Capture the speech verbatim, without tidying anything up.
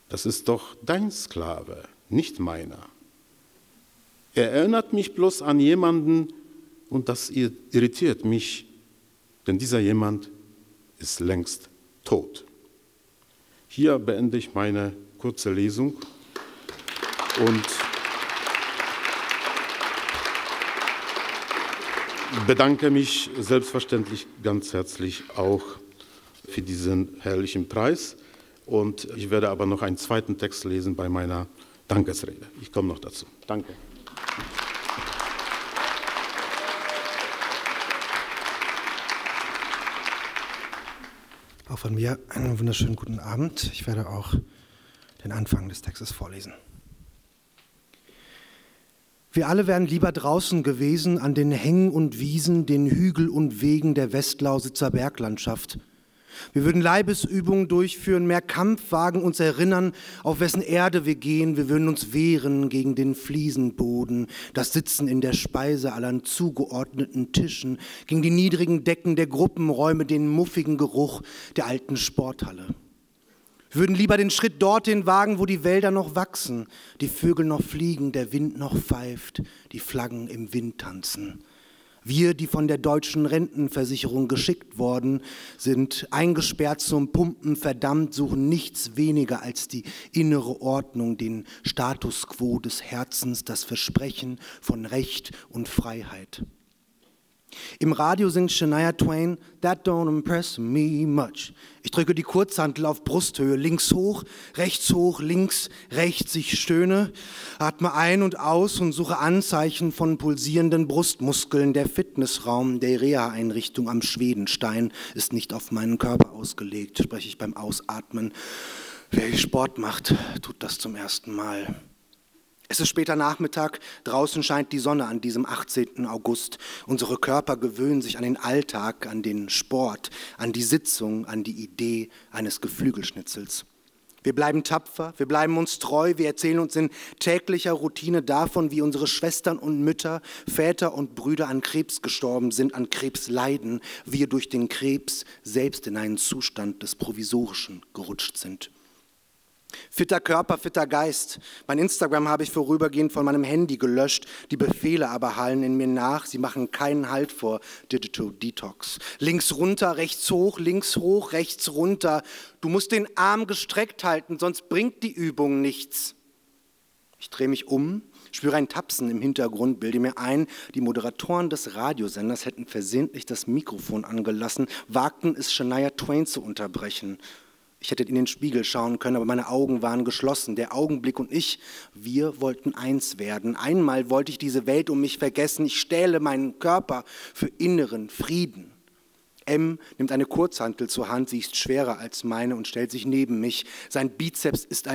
das ist doch dein Sklave, nicht meiner. Er erinnert mich bloß an jemanden und das irritiert mich, denn dieser jemand ist längst tot. Hier beende ich meine kurze Lesung und bedanke mich selbstverständlich ganz herzlich auch für diesen herrlichen Preis. Und ich werde aber noch einen zweiten Text lesen bei meiner Dankesrede. Ich komme noch dazu. Danke. Auch von mir einen wunderschönen guten Abend. Ich werde auch den Anfang des Textes vorlesen. Wir alle wären lieber draußen gewesen an den Hängen und Wiesen, den Hügel und Wegen der Westlausitzer Berglandschaft. Wir würden Leibesübungen durchführen, mehr Kampf wagen, uns erinnern, auf wessen Erde wir gehen. Wir würden uns wehren gegen den Fliesenboden, das Sitzen in der Speisehalle an zugeordneten Tischen, gegen die niedrigen Decken der Gruppenräume, den muffigen Geruch der alten Sporthalle. Wir würden lieber den Schritt dorthin wagen, wo die Wälder noch wachsen, die Vögel noch fliegen, der Wind noch pfeift, die Flaggen im Wind tanzen. Wir, die von der deutschen Rentenversicherung geschickt worden sind, eingesperrt zum Pumpen, verdammt, suchen nichts weniger als die innere Ordnung, den Status quo des Herzens, das Versprechen von Recht und Freiheit. Im Radio singt Shania Twain, "That don't impress me much." Ich drücke die Kurzhantel auf Brusthöhe, links hoch, rechts hoch, links, rechts. Ich stöhne, atme ein und aus und suche Anzeichen von pulsierenden Brustmuskeln. Der Fitnessraum der Reha-Einrichtung am Schwedenstein ist nicht auf meinen Körper ausgelegt, spreche ich beim Ausatmen. Wer Sport macht, tut das zum ersten Mal. Es ist später Nachmittag, draußen scheint die Sonne an diesem achtzehnten August. Unsere Körper gewöhnen sich an den Alltag, an den Sport, an die Sitzung, an die Idee eines Geflügelschnitzels. Wir bleiben tapfer, wir bleiben uns treu, wir erzählen uns in täglicher Routine davon, wie unsere Schwestern und Mütter, Väter und Brüder an Krebs gestorben sind, an Krebs leiden, wir durch den Krebs selbst in einen Zustand des Provisorischen gerutscht sind. Fitter Körper, fitter Geist. Mein Instagram habe ich vorübergehend von meinem Handy gelöscht. Die Befehle aber hallen in mir nach. Sie machen keinen Halt vor Digital Detox. Links runter, rechts hoch, links hoch, rechts runter. Du musst den Arm gestreckt halten, sonst bringt die Übung nichts. Ich drehe mich um, spüre ein Tapsen im Hintergrund, bilde mir ein, die Moderatoren des Radiosenders hätten versehentlich das Mikrofon angelassen, wagten es, Shania Twain zu unterbrechen. Ich hätte in den Spiegel schauen können, aber meine Augen waren geschlossen. Der Augenblick und ich, wir wollten eins werden. Einmal wollte ich diese Welt um mich vergessen. Ich stähle meinen Körper für inneren Frieden. M nimmt eine Kurzhantel zur Hand, sie ist schwerer als meine und stellt sich neben mich. Sein Bizeps ist ein